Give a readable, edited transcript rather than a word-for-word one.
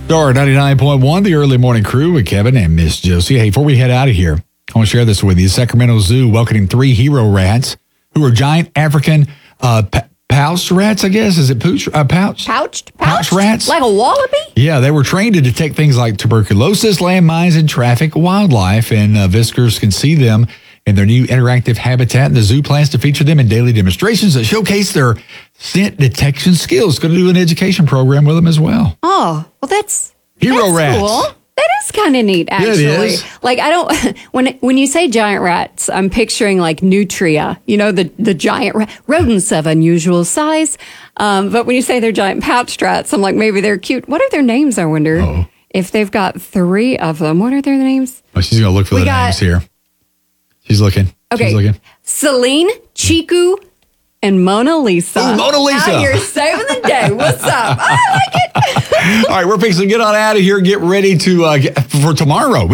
Star 99.1, the early morning crew with Kevin and Miss Josie. Hey, before we head out of here, I want to share this with you. Sacramento Zoo welcoming 3 hero rats who are giant African pouched rats, I guess. Is it pouched? Pouched rats? Like a wallaby? Yeah, they were trained to detect things like tuberculosis, landmines, and traffic wildlife, and visitors can see them in their new interactive habitat. And the zoo plans to feature them in daily demonstrations that showcase their scent detection skills. Going to do an education program with them as well. Oh, well, that's rats. Cool. That is kind of neat, actually. Yeah, it is. Like, I don't, when you say giant rats, I'm picturing like nutria, the giant rodents of unusual size. But when you say they're giant pouched rats, I'm like, maybe they're cute. What are their names, I wonder? Oh. If they've got 3 of them, what are their names? Oh, she's going to look for the names here. She's looking. Okay. She's looking. Celine, Chiku, and Mona Lisa. Ooh, Mona Lisa. Oh, you're saving the day. What's up? I like it. All right, we're fixing to get on out of here. Get ready to for tomorrow.